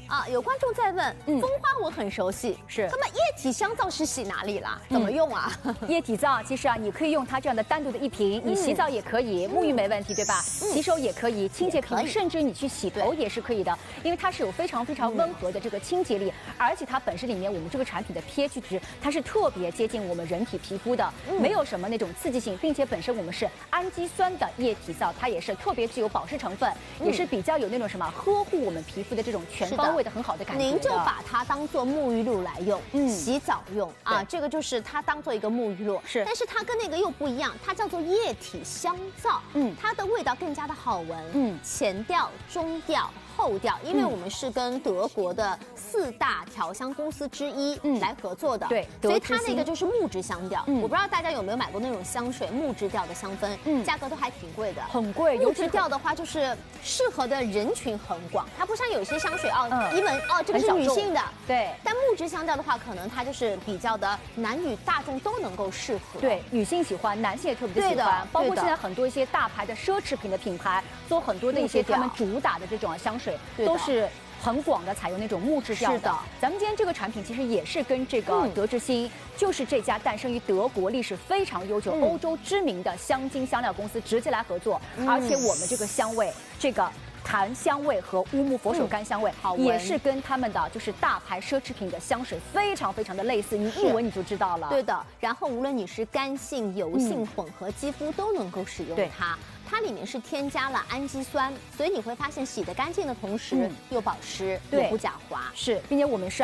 啊，有观众在问，蜂花我很熟悉， 是。 那么液体香皂是洗哪里啦？怎么用啊？ 液体皂其实啊，你可以用它这样的单独的一瓶，你洗澡也可以，沐浴没问题，对吧？洗手也可以，清洁可以，甚至你去洗头也是可以的，因为它是有非常温和的这个清洁力，而且它本身里面我们这个产品的 pH 值它是特别接近我们人体皮肤的，没有什么那种刺激性，并且本身我们是氨基酸的液体皂，它也是特别具有保湿成分，也是比较有那种什么呵护我们皮肤的这种全方位的很好的感觉。 您就把它当做沐浴露来用，洗澡用啊，这个就是它当做一个沐浴露。是，但是它跟那个又不一样，它叫做液体香皂，它的味道更加的好闻，前调、中调、后调，因为我们是跟德国的4大调香公司之一来合作的，对，所以它那个就是木质香调。我不知道大家有没有买过那种香水，木质调的香氛，价格都还挺贵的， 很贵。 木质调的话，就是适合的人群很广，它不像有些香水一闻这个是女性的，对。但木质香调的话，可能它就是比较的男女大众都能够适合， 对，女性喜欢，男性也特别的喜欢，包括现在很多一些大牌的奢侈品的品牌，做很多的一些他们主打的这种香水，都是很广的采用那种木质调的。是的，咱们今天这个产品其实也是跟这个德之星，就是这家诞生于德国、历史非常悠久、欧洲知名的香精香料公司直接来合作，而且我们这个香味，这个檀香味和乌木佛手柑香味，也是跟他们的就是大牌奢侈品的香水非常的类似，你一闻你就知道了。 对的，然后无论你是干性、油性、混合肌肤都能够使用它。它里面是添加了氨基酸，所以你会发现洗得干净的同时又保湿，又不假滑。是， 并且我们是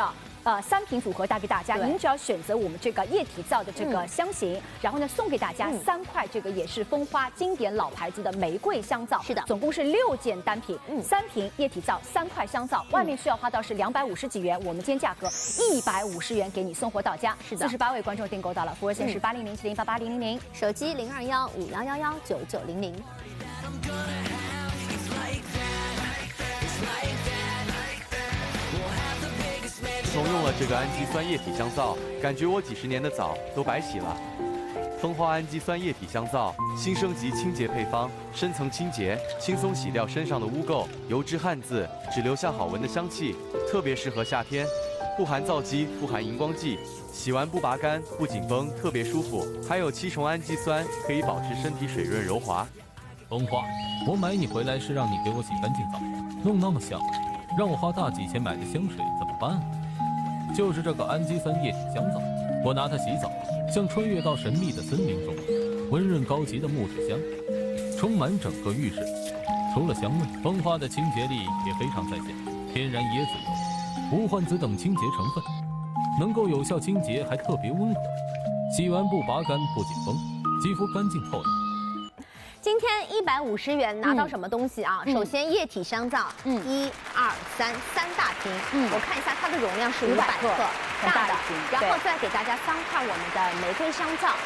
3瓶组合带给大家，您只要选择我们这个液体皂的这个香型，然后呢送给大家3块这个也是蜂花经典老牌子的玫瑰香皂。是的，总共是6件单品，3瓶液体皂，3块香皂，外面需要花到是250几元，我们今天价格150元给你送货到家。是的，48位观众订购到了，服务热线是8007088000， 手机0215119900。 从用了这个氨基酸液体香皂，感觉我几10年的澡都白洗了。蜂花氨基酸液体香皂，新升级清洁配方，深层清洁，轻松洗掉身上的污垢、油脂、汗渍，只留下好闻的香气，特别适合夏天。不含皂基，不含荧光剂，洗完不拔干，不紧绷，特别舒服。还有7重氨基酸，可以保持身体水润柔滑。 蜂花，我买你回来是让你给我洗干净澡，弄那么香，让我花大几千买的香水怎么办？就是这个氨基酸液体香皂，我拿它洗澡，像穿越到神秘的森林中，温润高级的木质香，充满整个浴室。除了香味，蜂花的清洁力也非常在线，天然椰子油、无患子等清洁成分，能够有效清洁，还特别温和。洗完不拔干不紧绷，肌肤干净透亮。 今天150元拿到什么东西啊？首先液体香皂，1、2、3，3大瓶。我看一下它的容量是500克，大的。然后再给大家3块我们的玫瑰香皂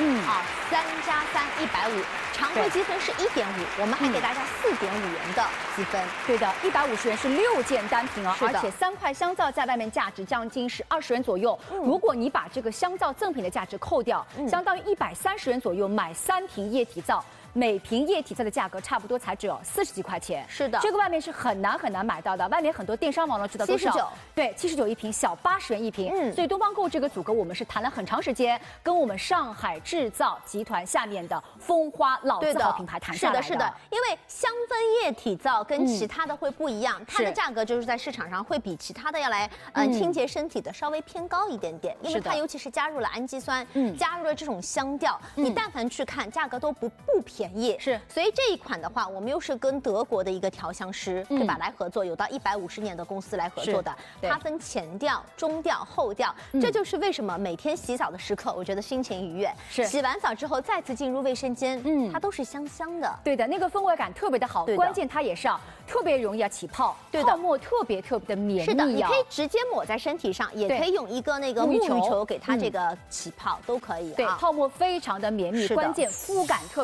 ，3+3 150，常规积分是1.5，我们还给大家4.5元的积分。 对的，150元是6件单品哦，而且3块香皂在外面价值将近是20元左右。如果你把这个香皂赠品的价值扣掉，相当于130元左右买3瓶液体皂。每瓶液体皂的价格差不多才只有40几块钱，是的，这个外面是很难买到的。外面很多电商网络知道多少？对，79一瓶，小80元一瓶。所以东方购这个组合我们是谈了很长时间，跟我们上海制造集团下面的蜂花老字号品牌谈下来的。 是的，因为香氛液体皂跟其他的会不一样，它的价格就是在市场上会比其他的要来清洁身体的稍微偏高一点点，因为它尤其是加入了氨基酸，加入了这种香调，你但凡去看价格都不便宜。是，所以这一款的话，我们又是跟德国的一个调香师，对吧，来合作，有到150年的公司来合作的。它分前调、中调、后调，这就是为什么每天洗澡的时刻，我觉得心情愉悦。是，洗完澡之后再次进入卫生间，它都是香香的。 对的，那个氛围感特别的好，关键它也是特别容易起泡，泡沫特别的绵密。 是的，你可以直接抹在身体上，也可以用一个那个沐浴球给它这个起泡，都可以。 对，泡沫非常的绵密，关键肤感特别的好。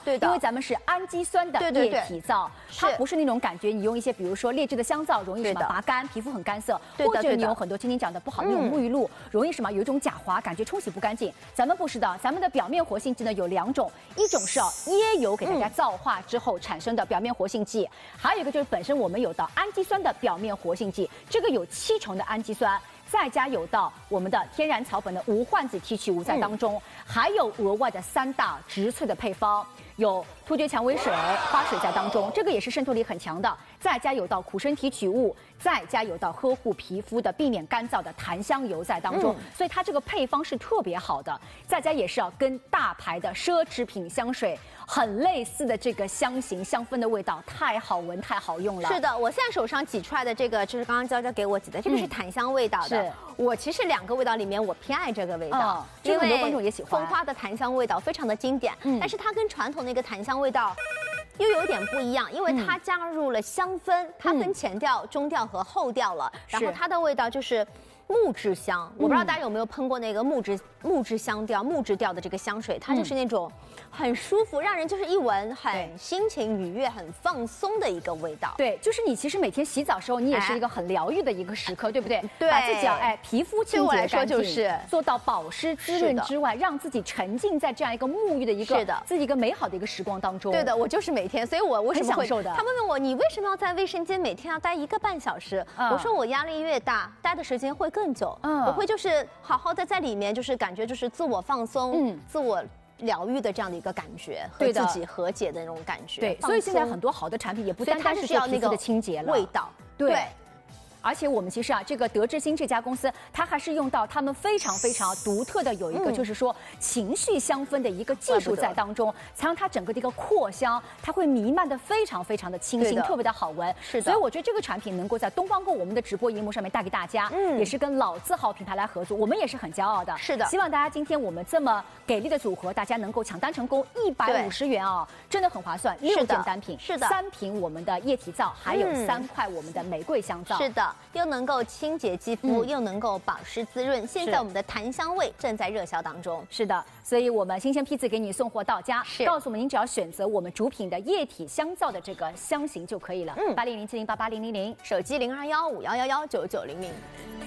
对的， 因为咱们是氨基酸的液体皂，它不是那种感觉你用一些比如说劣质的香皂容易什么拔干，皮肤很干涩，或者你有很多青青讲的不好那种沐浴露，容易什么有一种假滑，感觉冲洗不干净。咱们不是的，咱们的表面活性剂呢有2种，一种是椰油给大家皂化之后产生的表面活性剂，还有一个就是本身我们有的氨基酸的表面活性剂，这个有7成的氨基酸。再加有到我们的天然草本的无患子提取物在当中，还有额外的3大植萃的配方，有突厥蔷薇水、花水在当中，这个也是渗透力很强的。再加有到苦参提取物，再加有到呵护皮肤的、避免干燥的檀香油在当中，所以它这个配方是特别好的。再加也是跟大牌的奢侈品香水很类似的这个香型香氛的味道，太好闻、太好用了。 是的，我现在手上挤出来的这个就是刚刚娇娇给我挤的，这个是檀香味道的。是，我其实2个味道里面我偏爱这个味道， 因为很多观众也喜欢。 蜂花的檀香味道非常的经典，但是它跟传统那个檀香味道又有点不一样，因为它加入了香氛，它分前调、中调和后调了，然后它的味道就是木质香。我不知道大家有没有喷过那个木质香调、木质调的这个香水，它就是那种很舒服，让人就是一闻很心情愉悦、很放松的一个味道。 对，就是你其实每天洗澡的时候，你也是一个很疗愈的一个时刻，对不对？ 对， 把自己皮肤清洁干净， 就是做到保湿滋润之外，让自己沉浸在这样一个沐浴的一个自己一个美好的一个时光当中。 对的，我就是每天，所以我为什么会享受的？ 他们问我你为什么要在卫生间每天要待1个半小时？我说我压力越大，待的时间会更久。我会就是好好的在里面，就是感觉就是自我放松，自我疗愈的这样的一个感觉，和自己和解的那种感觉。 对，所以现在很多好的产品也不单单是要那个的清洁了， 味道。 对。而且我们其实这个德之星这家公司，它还是用到他们非常非常独特的有一个，就是说情绪香氛的一个技术在当中，才让它整个的一个扩香，它会弥漫的非常非常的清新，特别的好闻。 是的， 所以我觉得这个产品能够在东方购我们的直播荧幕上面带给大家，也是跟老字号品牌来合作，我们也是很骄傲的。 是的， 希望大家今天我们这么给力的组合，大家能够抢单成功，150元啊，真的很划算，6件单品， 是的 ，3瓶我们的液体皂，还有3块我们的玫瑰香皂， 是的，又能够清洁肌肤，又能够保湿滋润。现在我们的檀香味正在热销当中。 是的，所以我们新鲜批次给你送货到家，告诉我们您只要选择我们主品的液体香皂的这个香型就可以了。80070880000， 手机0215111990。